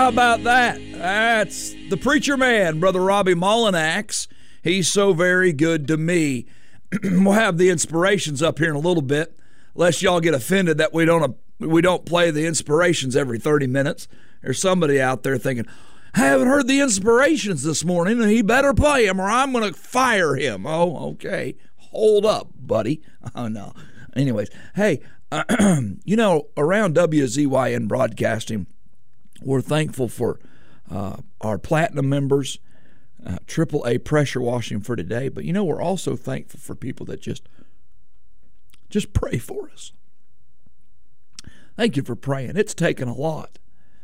How about that? That's the preacher man, Brother Robbie Mullinax. He's so very good to me. We'll have the inspirations up here in a little bit, lest y'all get offended that we don't play the inspirations every 30 minutes. There's somebody out there thinking, I haven't heard the inspirations this morning, and he better play them or I'm going to fire him. Oh, okay. Hold up, buddy. Oh, no. Anyways, hey, around WZYN Broadcasting, we're thankful for our platinum members, AAA pressure washing for today. But, we're also thankful for people that just pray for us. Thank you for praying. It's taken a lot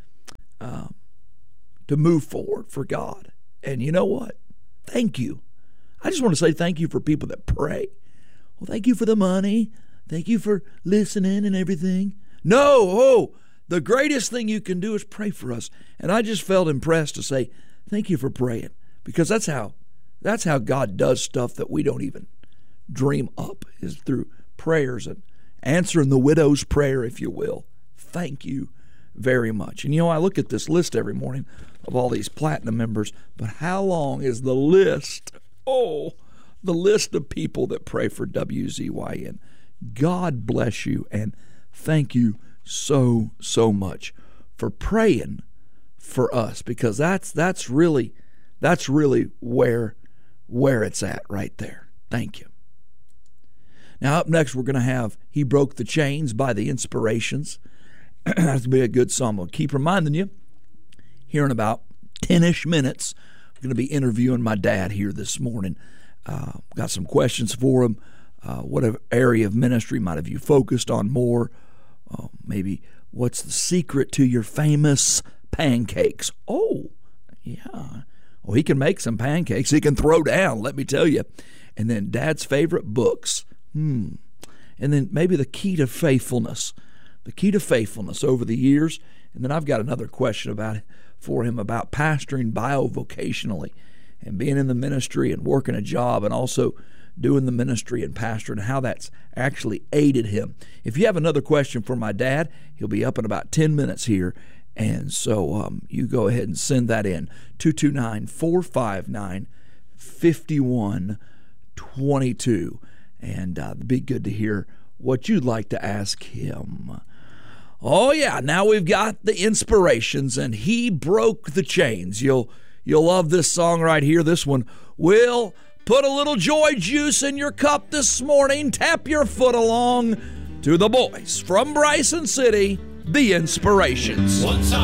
to move forward for God. And you know what? Thank you. I just want to say thank you for people that pray. Well, thank you for the money. Thank you for listening and everything. No, the greatest thing you can do is pray for us. And I just felt impressed to say thank you for praying, because that's how God does stuff that we don't even dream up, is through prayers and answering the widow's prayer, if you will. Thank you very much. And I look at this list every morning of all these platinum members, but how long is the list? Oh, the list of people that pray for WZYN. God bless you, and thank you so much for praying for us, because that's really where it's at right there. Thank you. Now up next we're going to have He Broke the Chains by the Inspirations. That's going to be a good song. I'll keep reminding you, here in about 10-ish minutes, I'm going to be interviewing my dad here this morning. Got some questions for him. What area of ministry might have you focused on more? Maybe what's the secret to your famous pancakes? Oh, yeah. Well, he can make some pancakes. He can throw down, let me tell you. And then Dad's favorite books. And then maybe the key to faithfulness. The key to faithfulness over the years. And then I've got another question for him about pastoring biovocationally and being in the ministry and working a job and also doing the ministry and pastoring, and how that's actually aided him. If you have another question for my dad, he'll be up in about 10 minutes here. And so you go ahead and send that in, 229-459-5122. And it'd be good to hear what you'd like to ask him. Oh, yeah, now we've got the Inspirations, and He Broke the Chains. You'll love this song right here. This one will put a little joy juice in your cup this morning. Tap your foot along to the boys from Bryson City, the Inspirations.